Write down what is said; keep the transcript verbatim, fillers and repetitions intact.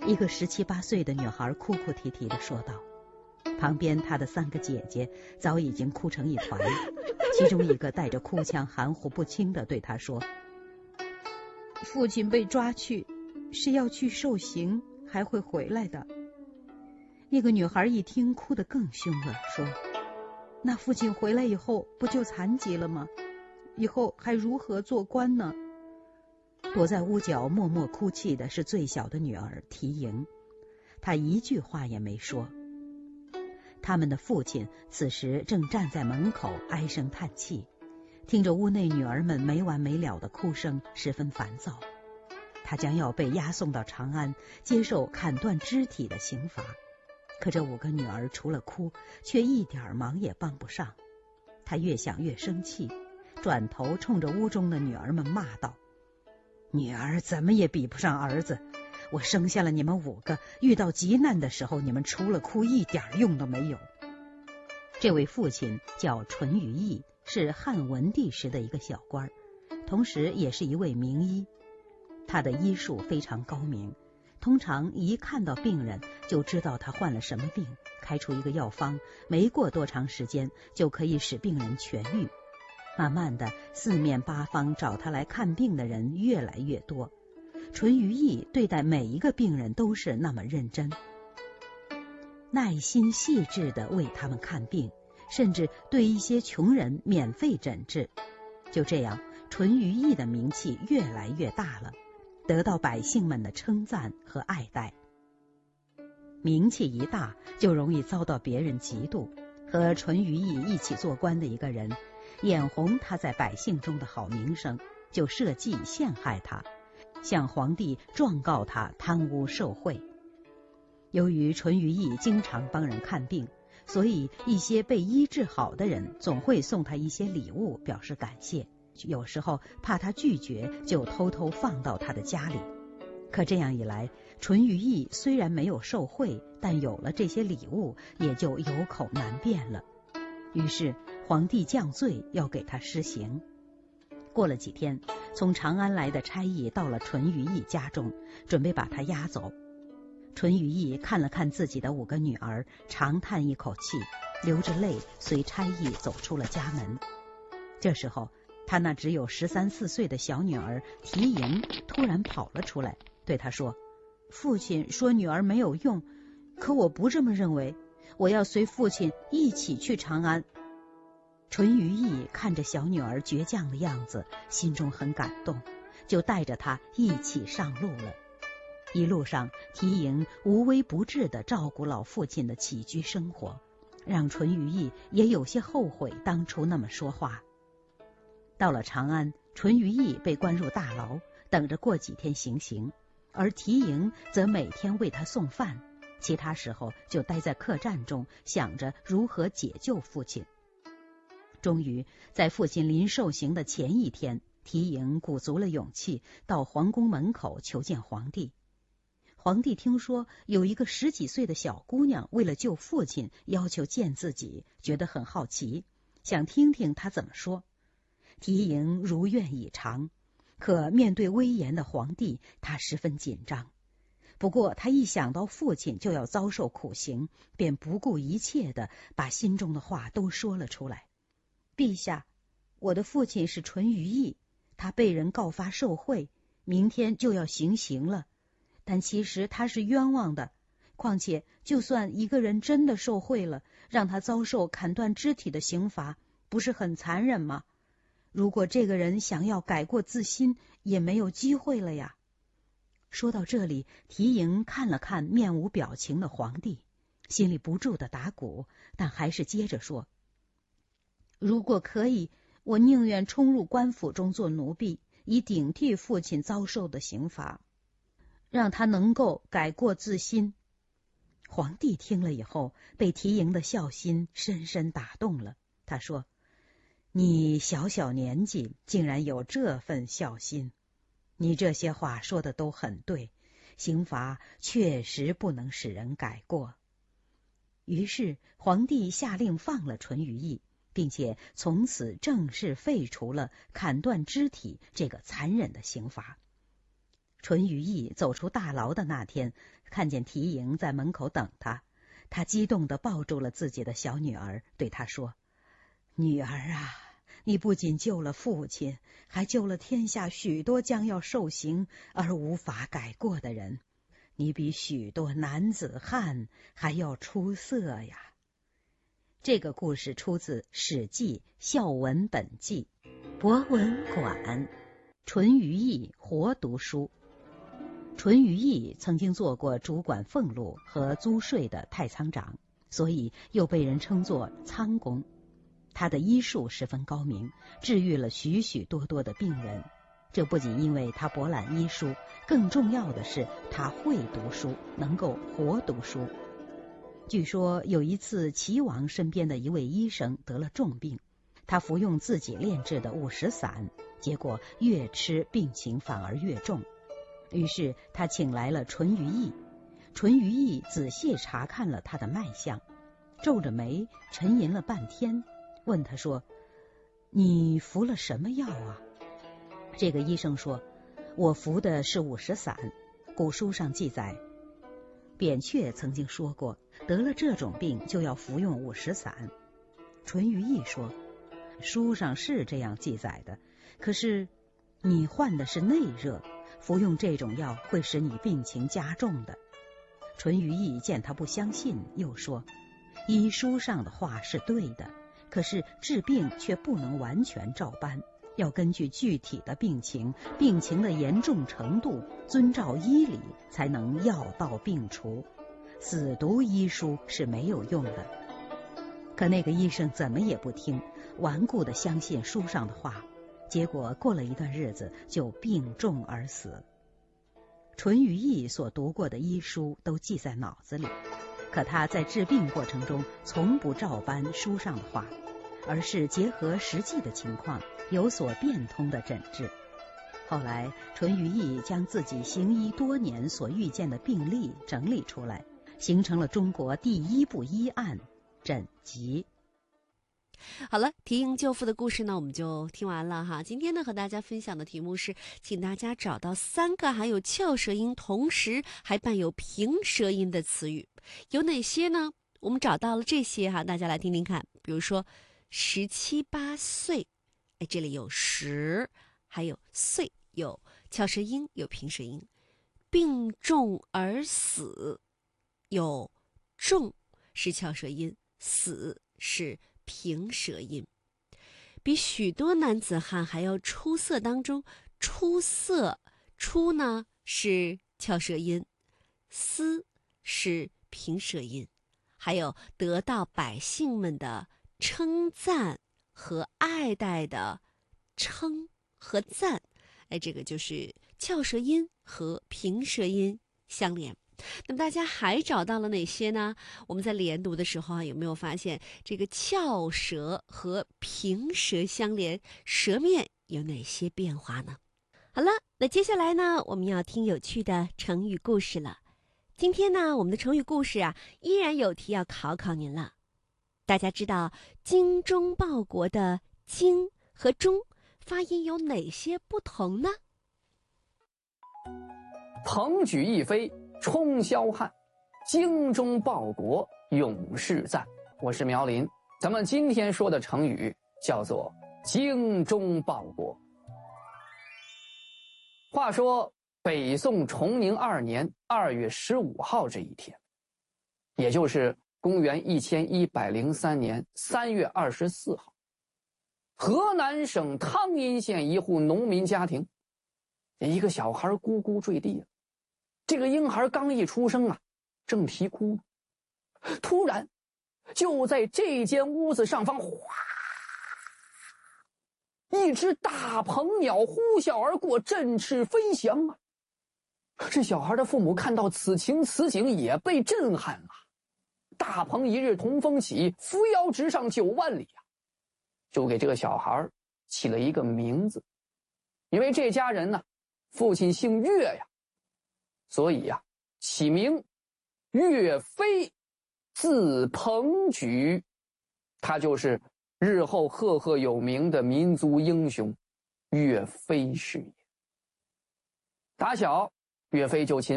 一个十七八岁的女孩哭哭啼啼地说道。旁边她的三个姐姐早已经哭成一团，其中一个带着哭腔含糊不清地对她说：父亲被抓去是要去受刑，还会回来的。那个女孩一听哭得更凶了，说：那父亲回来以后不就残疾了吗？以后还如何做官呢？躲在屋角默默哭泣的是最小的女儿缇萦，她一句话也没说。他们的父亲此时正站在门口唉声叹气，听着屋内女儿们没完没了的哭声，十分烦躁。他将要被押送到长安，接受砍断肢体的刑罚。可这五个女儿除了哭，却一点忙也帮不上。他越想越生气，转头冲着屋中的女儿们骂道：女儿怎么也比不上儿子，我生下了你们五个，遇到急难的时候，你们除了哭一点用都没有。这位父亲叫淳于意，是汉文帝时的一个小官，同时也是一位名医。他的医术非常高明，通常一看到病人就知道他患了什么病，开出一个药方，没过多长时间就可以使病人痊愈。慢慢的，四面八方找他来看病的人越来越多，淳于意对待每一个病人都是那么认真，耐心细致地为他们看病，甚至对一些穷人免费诊治。就这样，淳于意的名气越来越大了，得到百姓们的称赞和爱戴。名气一大，就容易遭到别人嫉妒。和淳于意一起做官的一个人，眼红他在百姓中的好名声，就设计陷害他，向皇帝状告他贪污受贿。由于淳于意经常帮人看病，所以一些被医治好的人总会送他一些礼物表示感谢，有时候怕他拒绝，就偷偷放到他的家里。可这样一来，淳于意虽然没有受贿，但有了这些礼物，也就有口难辩了。于是皇帝降罪，要给他施刑。过了几天，从长安来的差役到了淳于意家中，准备把他押走。淳于意看了看自己的五个女儿，长叹一口气，流着泪随差役走出了家门。这时候，他那只有十三四岁的小女儿缇萦突然跑了出来，对他说：父亲说女儿没有用，可我不这么认为，我要随父亲一起去长安。淳于意看着小女儿倔强的样子，心中很感动，就带着她一起上路了。一路上，缇萦无微不至地照顾老父亲的起居生活，让淳于意也有些后悔当初那么说话。到了长安，淳于意被关入大牢，等着过几天行刑，而缇萦则每天为他送饭，其他时候就待在客栈中，想着如何解救父亲。终于在父亲临受刑的前一天，缇萦鼓足了勇气到皇宫门口求见皇帝。皇帝听说有一个十几岁的小姑娘为了救父亲要求见自己，觉得很好奇，想听听她怎么说。缇萦如愿以偿，可面对威严的皇帝，她十分紧张。不过她一想到父亲就要遭受苦刑，便不顾一切地把心中的话都说了出来。陛下，我的父亲是淳于意，他被人告发受贿，明天就要行刑了。但其实他是冤枉的，况且就算一个人真的受贿了，让他遭受砍断肢体的刑罚，不是很残忍吗？如果这个人想要改过自新，也没有机会了呀。说到这里，缇萦看了看面无表情的皇帝，心里不住的打鼓，但还是接着说：如果可以，我宁愿冲入官府中做奴婢，以顶替父亲遭受的刑罚，让他能够改过自新。皇帝听了以后，被缇萦的孝心深深打动了。他说：你小小年纪竟然有这份孝心，你这些话说的都很对，刑罚确实不能使人改过。于是皇帝下令放了淳于意，并且从此正式废除了砍断肢体这个残忍的刑罚。 淳于意走出大牢的那天，看见缇萦在门口等他，他激动地抱住了自己的小女儿，对她说：女儿啊，你不仅救了父亲，还救了天下许多将要受刑而无法改过的人，你比许多男子汉还要出色呀。这个故事出自《史记·孝文本纪》。博文馆，淳于意活读书。淳于意曾经做过主管俸禄和租税的太仓长，所以又被人称作仓公。他的医术十分高明，治愈了许许多多的病人。这不仅因为他博览医书，更重要的是他会读书，能够活读书。据说有一次，齐王身边的一位医生得了重病，他服用自己炼制的五石散，结果越吃病情反而越重。于是他请来了淳于意，淳于意仔细查看了他的脉象，皱着眉沉吟了半天，问他说：你服了什么药啊？这个医生说：我服的是五石散。古书上记载，扁鹊曾经说过，得了这种病就要服用五石散。淳于意说：书上是这样记载的，可是你患的是内热，服用这种药会使你病情加重的。淳于意见他不相信，又说：医书上的话是对的，可是治病却不能完全照搬，要根据具体的病情、病情的严重程度，遵照医理才能药到病除。死读医书是没有用的。可那个医生怎么也不听，顽固地相信书上的话，结果过了一段日子就病重而死。淳于意所读过的医书都记在脑子里，可他在治病过程中从不照搬书上的话，而是结合实际的情况，有所变通的诊治。后来淳于意将自己行医多年所遇见的病例整理出来，形成了中国第一部医案《诊疾》。 好了，缇萦救父的故事呢，我们就听完了哈。今天呢，和大家分享的题目是，请大家找到三个含有翘舌音，同时还伴有平舌音的词语，有哪些呢？我们找到了这些哈，大家来听听看。比如说，十七八岁，哎，这里有十，还有岁，有翘舌音，有平舌音。病重而死，有重是翘舌音，死是平舌音。比许多男子汉还要出色当中，出色出呢是翘舌音，思是平舌音，还有得到百姓们的称赞和爱戴的称和赞，哎，这个就是翘舌音和平舌音相连。那么大家还找到了哪些呢？我们在连读的时候啊，有没有发现这个翘舌和平舌相连，舌面有哪些变化呢？好了，那接下来呢，我们要听有趣的成语故事了。今天呢，我们的成语故事啊，依然有题要考考您了。大家知道精忠报国的精和忠发音有哪些不同呢？ 鹏举一飞冲霄汉，精忠报国永世赞。我是苗林，咱们今天说的成语叫做精忠报国。话说北宋崇宁二年二月十五号这一天，也就是公元一千一百零三年三月二十四号，河南省汤阴县一户农民家庭，一个小孩咕咕坠地了。这个婴孩刚一出生啊，正啼哭呢，突然就在这间屋子上方，哗，一只大鹏鸟呼啸而过，振翅飞翔啊！这小孩的父母看到此情此景，也被震撼了。大鹏一日同风起，扶摇直上九万里啊！就给这个小孩起了一个名字，因为这家人呢，父亲姓岳呀，所以呀，起名岳飞，字鹏举，他就是日后赫赫有名的民族英雄岳飞是也。 打小岳飞就擒。